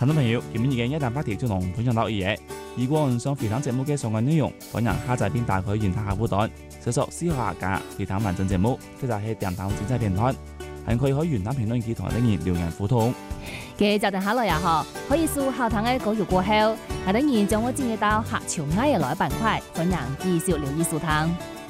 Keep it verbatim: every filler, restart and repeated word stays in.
聽眾朋友，今日嘅一旦話題就同分享到呢嘢。如果唔想回聽節目嘅相關內容，歡迎下載並打開原台客戶端，搜索思考客家回聽完整節目，或者係電台精彩片段，還可以喺原台評論區同我哋留言互動。 嘅就定下來也好，可以掃後台嘅稿語過後，係等然將我轉接到客潮愛嘅來板塊，歡迎繼續留意收聽。